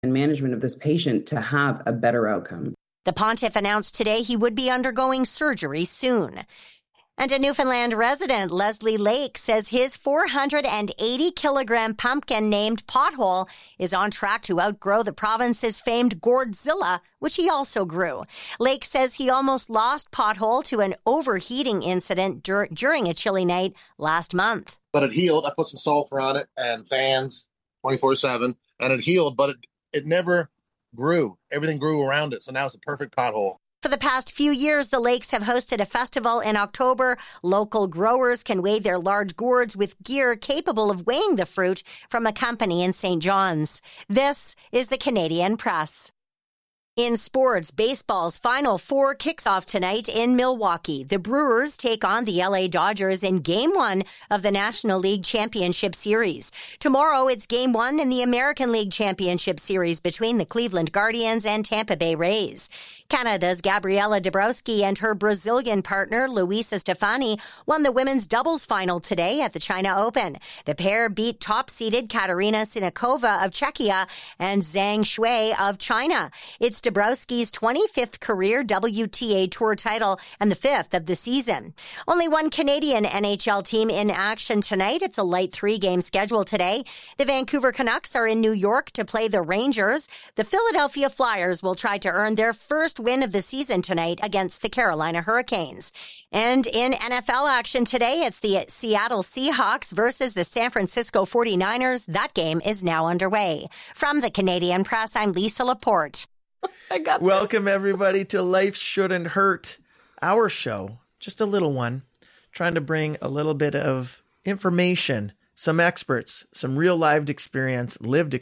and management of this patient to have a better outcome. The pontiff announced today he would be undergoing surgery soon. And a Newfoundland resident, Leslie Lake, says his 480-kilogram pumpkin named Pothole is on track to outgrow the province's famed Gourdzilla, which he also grew. Lake says he almost lost Pothole to an overheating incident during a chilly night last month. But it healed. I put some sulfur on it and fans 24/7, and it healed, but it never grew. Everything grew around it, so now it's a perfect pothole. For the past few years, the Lakes have hosted a festival in October. Local growers can weigh their large gourds with gear capable of weighing the fruit from a company in St. John's. This is the Canadian Press. In sports, baseball's Final Four kicks off tonight in Milwaukee. The Brewers take on the LA Dodgers in Game 1 of the National League Championship Series. Tomorrow, it's Game 1 in the American League Championship Series between the Cleveland Guardians and Tampa Bay Rays. Canada's Gabriela Dabrowski and her Brazilian partner, Luisa Stefani, won the women's doubles final today at the China Open. The pair beat top-seeded Katerina Sinikova of Czechia and Zhang Shui of China. It's Dabrowski's 25th career WTA Tour title and the 5th of the season. Only one Canadian NHL team in action tonight. It's a light 3-game schedule today. The Vancouver Canucks are in New York to play the Rangers. The Philadelphia Flyers will try to earn their first win of the season tonight against the Carolina Hurricanes. And in NFL action today, it's the Seattle Seahawks versus the San Francisco 49ers. That game is now underway. From the Canadian Press, I'm Lisa Laporte. Welcome, everybody, to Life Shouldn't Hurt, our show, just a little one, trying to bring a little bit of information, some experts, some real lived experience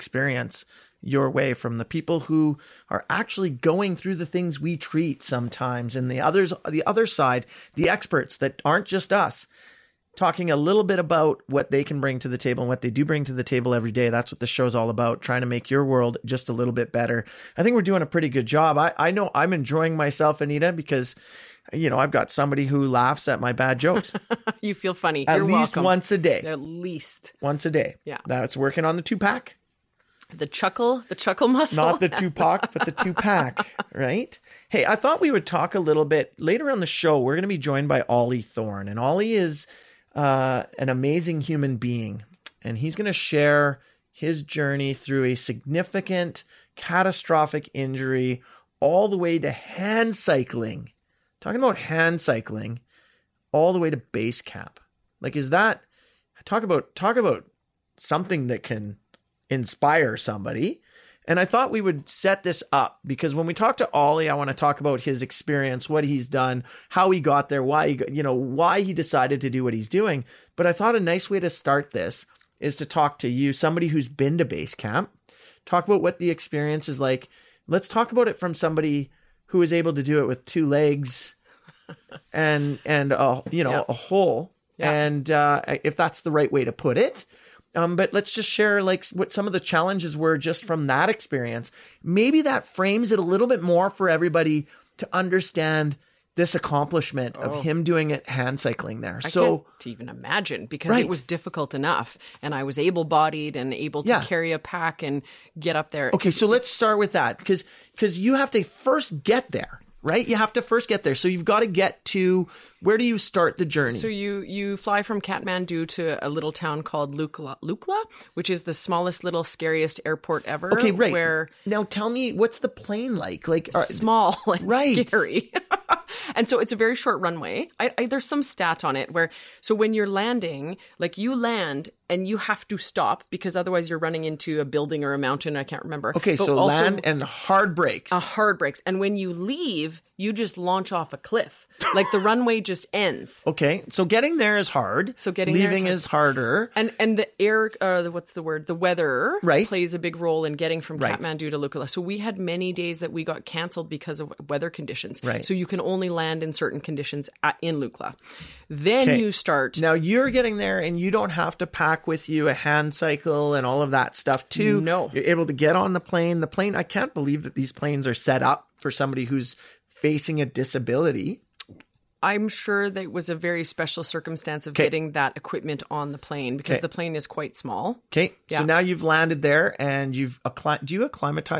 your way from the people who are actually going through the things we treat sometimes. And the other side, the experts that aren't just us, talking a little bit about what they can bring to the table and what they do bring to the table every day. That's what the show's all about, trying to make your world just a little bit better. I think we're doing a pretty good job. I know I'm enjoying myself, Anita, because I've got somebody who laughs at my bad jokes. You feel funny. You're welcome. Once a day. At least. Once a day. Yeah. Now it's working on the 2-pack. The chuckle muscle. Not the 2-pack, but the 2-pack, right? Hey, I thought we would talk a little bit later on the show. We're going to be joined by Ollie Thorne, and Ollie is an amazing human being, and he's going to share his journey through a significant, catastrophic injury all the way to hand cycling. Talking about hand cycling, all the way to base camp. Like, is that talk about something that can inspire somebody? And I thought we would set this up because when we talk to Ollie, I want to talk about his experience, what he's done, how he got there, why he decided to do what he's doing. But I thought a nice way to start this is to talk to you, somebody who's been to base camp, talk about what the experience is like. Let's talk about it from somebody who is able to do it with 2 legs and a hole. Yeah. And if that's the right way to put it. But let's just share what some of the challenges were just from that experience. Maybe that frames it a little bit more for everybody to understand this accomplishment of him doing it hand cycling there. I can't even imagine because it was difficult enough, and I was able-bodied and able to carry a pack and get up there. Okay, so let's start with that because you have to first get there. Right? You have to first get there. So you've got to get to, where do you start the journey? So you fly from Kathmandu to a little town called Lukla, which is the smallest, little, scariest airport ever. Okay, right. Now tell me, what's the plane like? Small and scary. And so it's a very short runway. There's some stat on it so when you're landing, you land and you have to stop because otherwise you're running into a building or a mountain. I can't remember. Okay, but so land and hard brakes. Hard brakes. And when you leave, you just launch off a cliff. The runway just ends. Okay, so getting there is hard. So leaving is harder. And the air, what's the word? The weather plays a big role in getting from Kathmandu to Lukla. So we had many days that we got canceled because of weather conditions. Right. So you can only land in certain conditions in Lukla. Then you start. Now you're getting there and you don't have to pack with you a hand cycle and all of that stuff too. No. You're able to get on the plane. I can't believe that these planes are set up for somebody who's facing a disability. I'm sure that it was a very special circumstance of getting that equipment on the plane because the plane is quite small. Okay. Yeah. So now you've landed there and do you acclimatize